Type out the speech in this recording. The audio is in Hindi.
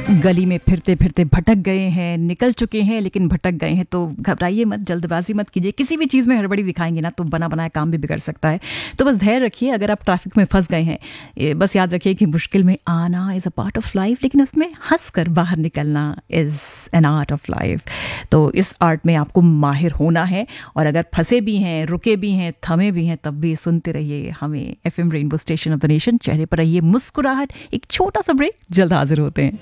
गली में फिरते फिरते भटक गए हैं, निकल चुके हैं लेकिन भटक गए हैं, तो घबराइए मत, जल्दबाजी मत कीजिए। किसी भी चीज़ में हड़बड़ी दिखाएंगे ना तो बना बनाया काम भी बिगड़ सकता है। तो बस धैर्य रखिए। अगर आप ट्रैफिक में फंस गए हैं, बस याद रखिए कि मुश्किल में आना is a part of life, लेकिन उसमें हंस कर बाहर निकलना is an art of life. तो इस आर्ट में आपको माहिर होना है। और अगर फंसे भी हैं, रुके भी हैं, थमे भी हैं, तब भी सुनते रहिए हमें FM rainbow station of the nation. चेहरे पर रहिए मुस्कुराहट। एक छोटा सा ब्रेक, जल्द हाजिर होते हैं।